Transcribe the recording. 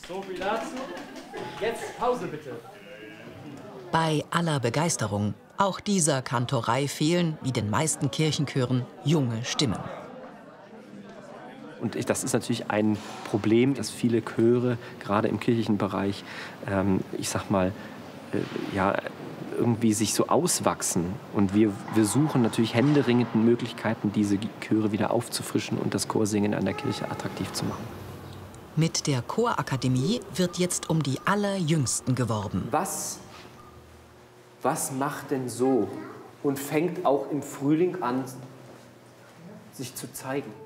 So viel dazu. Jetzt Pause bitte. Bei aller Begeisterung, auch dieser Kantorei fehlen, wie den meisten Kirchenchören, junge Stimmen. Und das ist natürlich ein Problem, dass viele Chöre, gerade im kirchlichen Bereich, ich sag mal, ja, irgendwie sich so auswachsen. Und wir suchen natürlich händeringend Möglichkeiten, diese Chöre wieder aufzufrischen und das Chorsingen an der Kirche attraktiv zu machen. Mit der Chorakademie wird jetzt um die Allerjüngsten geworben. Was macht denn so und fängt auch im Frühling an, sich zu zeigen?